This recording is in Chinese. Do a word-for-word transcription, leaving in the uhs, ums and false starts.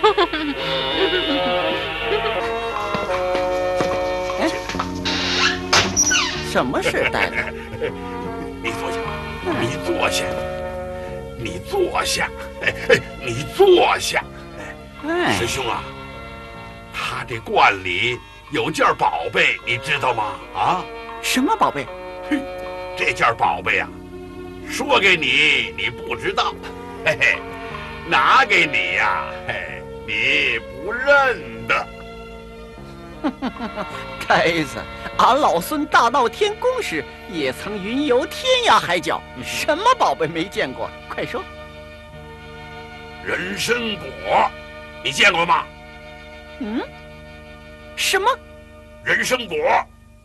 哎，什么事，大夫？ 你坐下，你坐下，你坐下，哎哎，你坐下。哎，师兄啊，他这罐里有件宝贝，你知道吗？啊？ 什么宝贝？ 嘿，这件宝贝啊，说给你你不知道，嘿嘿，拿给你呀，嘿，你不认得。 该死！俺老孙大闹天宫时，也曾云游天涯海角，什么宝贝没见过？快说！ 人参果，你见过吗？ 嗯？什么？ 人参果。